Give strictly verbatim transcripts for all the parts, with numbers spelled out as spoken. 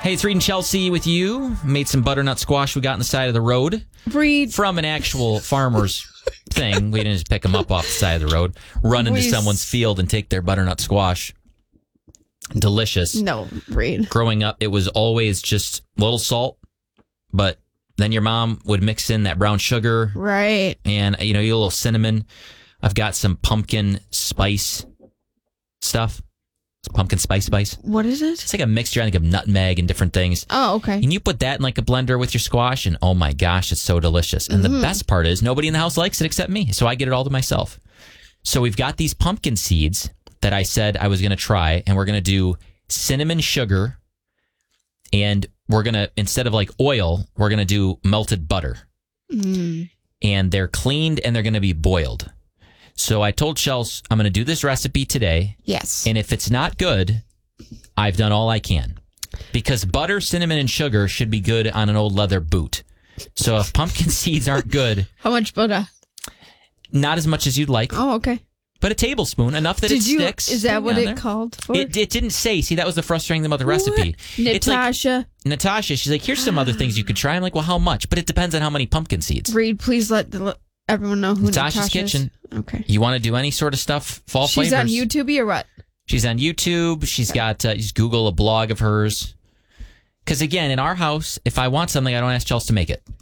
Hey, it's Reed and Chelsea with you. Made some butternut squash we got on the side of the road. Reed. From an actual farmer's thing. We didn't just pick them up off the side of the road, run into We someone's field and take their butternut squash. Delicious. No, Reed. Growing up, it was always just a little salt, but then your mom would mix in that brown sugar. Right. And, you know, a little cinnamon. I've got some pumpkin spice stuff. Pumpkin spice spice. What is it? It's like a mixture, I think, of nutmeg and different things. Oh, okay. And you put that in like a blender with your squash, and oh my gosh, it's so delicious. And Mm-hmm. the best part is nobody in the house likes it except me, so I get it all to myself. So we've got these pumpkin seeds that I said I was going to try, and we're going to do cinnamon sugar, and we're going to, instead of like oil, we're going to do melted butter. Mm. And they're cleaned, and they're going to be boiled. So I told Chels, I'm going to do this recipe today. Yes. And if it's not good, I've done all I can. Because butter, cinnamon, and sugar should be good on an old leather boot. So if pumpkin seeds aren't good, How much butter? not as much as you'd like, Oh, okay. but a tablespoon, enough that Did it you? sticks. Is that Put what on it there. called for? It, it didn't say. See, that was the frustrating thing about the recipe. It's like, Natasha, Natasha, she's like, here's some other things you could try. I'm like, well, how much? But it depends on how many pumpkin seeds. Reed, please let the, everyone know who Natasha's Natasha is. Kitchen. Okay. You want to do any sort of stuff, fall She's flavors? on YouTube or what? She's on YouTube. She's got, uh, just Google a blog of hers. Because again, in our house, if I want something, I don't ask Chelsea to make it.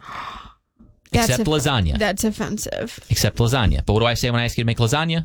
That's Except off- lasagna. That's offensive. Except lasagna. But what do I say when I ask you to make lasagna?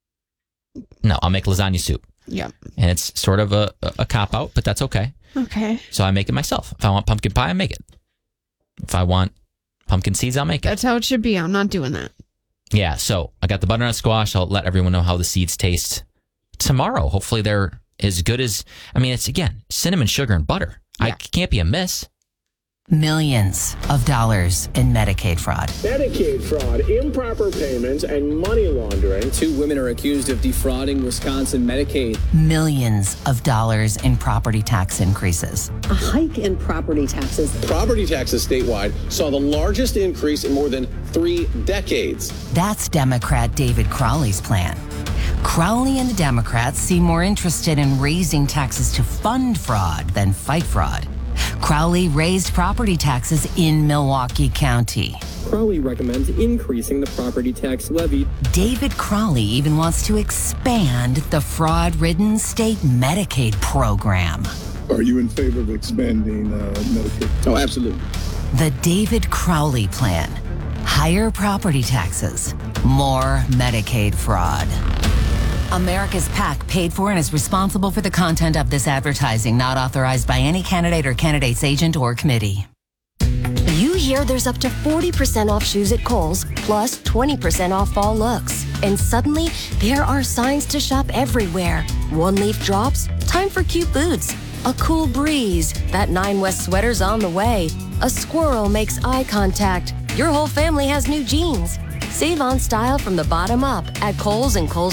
No, I'll make lasagna soup. Yep. And it's sort of a, a, a cop-out, but that's okay. Okay. So I make it myself. If I want pumpkin pie, I make it. If I want pumpkin seeds, I'll make it. That's how it should be. I'm not doing that. Yeah, so I got the butternut squash. I'll let everyone know how the seeds taste tomorrow. Hopefully they're as good as, I mean, it's, again, cinnamon, sugar, and butter. I Yeah. can't be a miss. Millions of dollars in Medicaid fraud. Medicaid fraud, improper payments, and money laundering. Two women are accused of defrauding Wisconsin Medicaid. Millions of dollars in property tax increases. A hike in property taxes. Property taxes statewide saw the largest increase in more than three decades. That's Democrat David Crowley's plan. Crowley and the Democrats seem more interested in raising taxes to fund fraud than fight fraud. Crowley raised property taxes in Milwaukee County. Crowley recommends increasing the property tax levy. David Crowley even wants to expand the fraud-ridden state Medicaid program. Are you in favor of expanding uh, Medicaid? Oh, absolutely. The David Crowley plan. Higher property taxes, more Medicaid fraud. America's PAC paid for and is responsible for the content of this advertising, not authorized by any candidate or candidate's agent or committee. You hear there's up to forty percent off shoes at Kohl's, plus twenty percent off fall looks. And suddenly, there are signs to shop everywhere. One leaf drops, time for cute boots. A cool breeze, that Nine West sweater's on the way. A squirrel makes eye contact. Your whole family has new jeans. Save on style from the bottom up at Kohl's and Kohl's.